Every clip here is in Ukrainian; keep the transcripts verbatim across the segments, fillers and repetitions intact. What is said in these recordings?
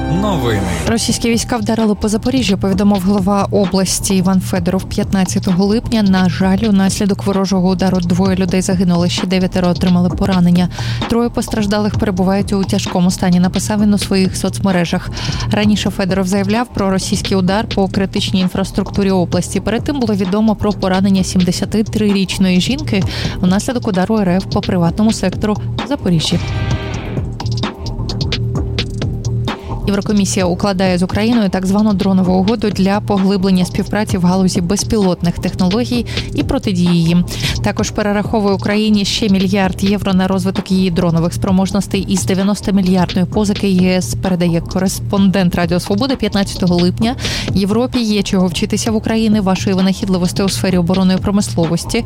Новини. Російські війська вдарили по Запоріжжю, повідомив голова області Іван Федоров п'ятнадцятого липня. На жаль, унаслідок ворожого удару двоє людей загинули, ще дев'ятеро отримали поранення. Троє постраждалих перебувають у тяжкому стані, написав він у своїх соцмережах. Раніше Федоров заявляв про російський удар по критичній інфраструктурі області. Перед тим було відомо про поранення сімдесятитрирічної жінки унаслідок удару РФ по приватному сектору Запоріжжя. Єврокомісія укладає з Україною так звану дронову угоду для поглиблення співпраці в галузі безпілотних технологій і протидії їм. Також перераховує Україні ще мільярд євро на розвиток її дронових спроможностей із дев'яностомільярдної позики ЄС, передає кореспондент Радіо Свобода п'ятнадцятого липня. Європі є чого вчитися в Україні, вашої винахідливості у сфері оборонної промисловості,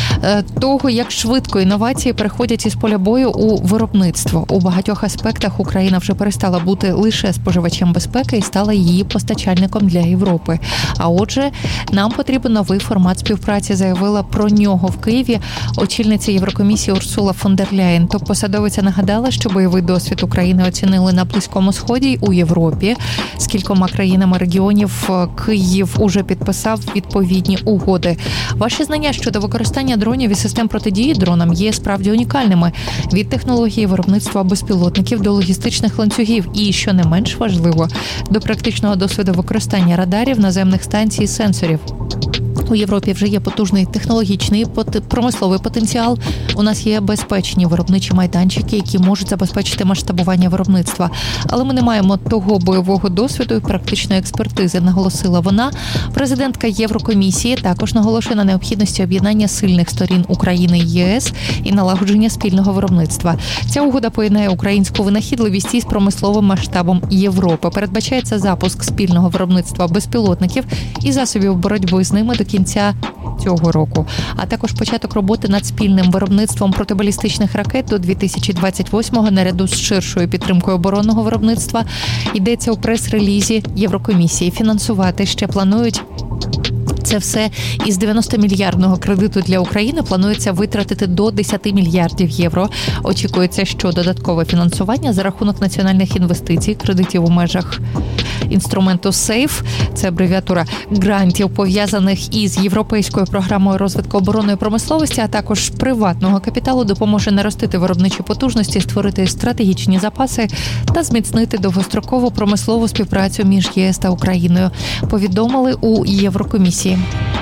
того, як швидко інновації переходять із поля бою у виробництво. У багатьох аспектах Україна вже перестала бути лише споживачем безпеки і стала її постачальником для Європи. А отже, нам потрібен новий формат співпраці, заявила про нього в Києві очільниця Єврокомісії Урсула фон дер Ляєн. Топ-посадовиця нагадала, що бойовий досвід України оцінили на Близькому Сході й у Європі. З кількома країнами регіонів Київ уже підписав відповідні угоди. Ваші знання щодо використання дронів і систем протидії дронам є справді унікальними. Від технології виробництва безпілотників до логістичних ланцюгів і, що не менш важливо, до практичного досвіду використання радарів, наземних станцій і сенсорів. У Європі вже є потужний технологічний промисловий потенціал. У нас є безпечні виробничі майданчики, які можуть забезпечити масштабування виробництва. Але ми не маємо того бойового досвіду і практичної експертизи, наголосила вона. Президентка Єврокомісії також наголошує на необхідності об'єднання сильних сторін України і ЄС і налагодження спільного виробництва. Ця угода поєднає українську винахідливість із промисловим масштабом Європи. Передбачається запуск спільного виробництва безпілотників і засобів боротьби з ними до кінця цього року, а також початок роботи над спільним виробництвом протибалістичних ракет до дві тисячі двадцять восьмого наряду з ширшою підтримкою оборонного виробництва. Йдеться у прес-релізі Єврокомісії. Фінансувати ще планують це все із дев'яностомільярдного кредиту для України планується витратити до десять мільярдів євро. Очікується, що додаткове фінансування за рахунок національних інвестицій, кредитів у межах інструменту сейф, це абревіатура грантів, пов'язаних із Європейською програмою розвитку оборонної промисловості, а також приватного капіталу, допоможе наростити виробничі потужності, створити стратегічні запаси та зміцнити довгострокову промислову співпрацю між ЄС та Україною, повідомили у Єврокомісії.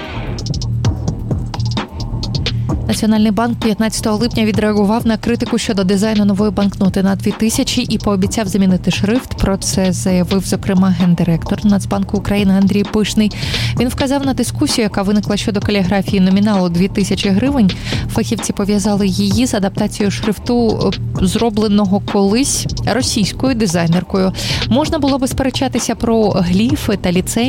Національний банк п'ятнадцятого липня відреагував на критику щодо дизайну нової банкноти на дві тисячі і пообіцяв замінити шрифт. Про це заявив, зокрема, гендиректор Нацбанку України Андрій Пишний. Він вказав на дискусію, яка виникла щодо каліграфії номіналу дві тисячі гривень. Фахівці пов'язали її з адаптацією шрифту, зробленого колись російською дизайнеркою. Можна було би сперечатися про гліфи та ліцей,